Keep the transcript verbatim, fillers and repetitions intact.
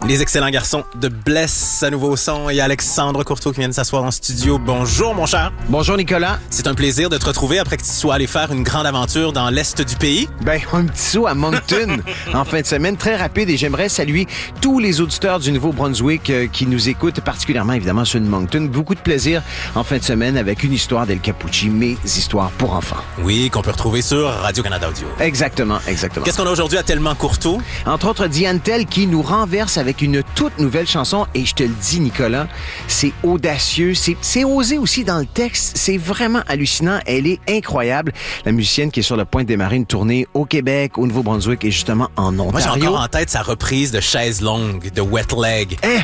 Les excellents garçons de Bless à nouveau son et Alexandre Courteau qui viennent s'asseoir en studio. Bonjour, mon cher. Bonjour, Nicolas. C'est un plaisir de te retrouver après que tu sois allé faire une grande aventure dans l'est du pays. Ben, un petit saut à Moncton en fin de semaine, très rapide. Et j'aimerais saluer tous les auditeurs du Nouveau-Brunswick euh, qui nous écoutent, particulièrement, évidemment, ceux de Moncton. Beaucoup de plaisir en fin de semaine avec une histoire d'El Capucci, mes histoires pour enfants. Oui, qu'on peut retrouver sur Radio-Canada Audio. Exactement, exactement. Qu'est-ce qu'on a aujourd'hui à Tellement Courteau? Entre autres, Diane Tell qui nous renverse avec une toute nouvelle chanson. Et je te le dis, Nicolas, c'est audacieux, c'est, c'est osé aussi dans le texte. C'est vraiment hallucinant. Elle est incroyable. La musicienne qui est sur le point de démarrer une tournée au Québec, au Nouveau-Brunswick et justement en Ontario. Moi, j'ai encore en tête sa reprise de Chaise longue, de Wet Leg. Eh,